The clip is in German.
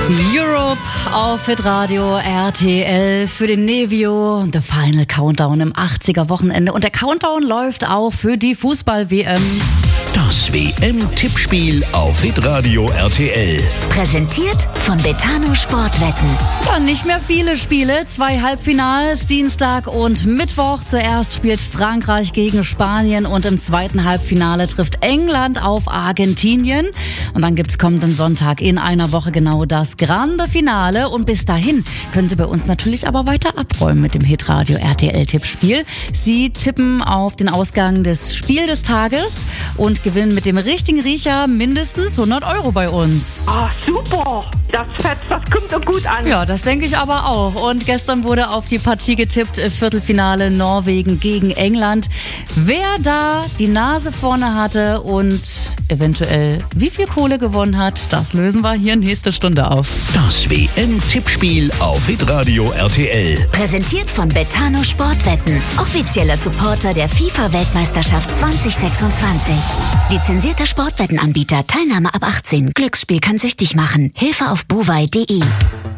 Europe auf Hitradio RTL für den Nevio. The Final Countdown im 80er-Wochenende. Und der Countdown läuft auch für die Fußball-WM. Das WM-Tippspiel auf Hitradio RTL. Präsentiert von Betano Sportwetten. Ja, nicht mehr viele Spiele. 2 Halbfinals, Dienstag und Mittwoch. Zuerst spielt Frankreich gegen Spanien und im zweiten Halbfinale trifft England auf Argentinien. Und dann gibt's kommenden Sonntag in einer Woche genau das Grande Finale. Und bis dahin können Sie bei uns natürlich aber weiter abräumen mit dem Hitradio RTL-Tippspiel. Sie tippen auf den Ausgang des Spiel des Tages und gewinnen mit dem richtigen Riecher mindestens 100 € bei uns. Ah, super. Das kommt doch gut an. Ja, das denke ich aber auch. Und gestern wurde auf die Partie getippt, Viertelfinale Norwegen gegen England. Wer da die Nase vorne hatte und eventuell wie viel Kohle gewonnen hat, das lösen wir hier nächste Stunde auf. Das WM-Tippspiel auf Hitradio RTL. Präsentiert von Betano Sportwetten. Offizieller Supporter der FIFA-Weltmeisterschaft 2026. Lizenzierter Sportwettenanbieter. Teilnahme ab 18. Glücksspiel kann süchtig machen. Hilfe auf buwei.de.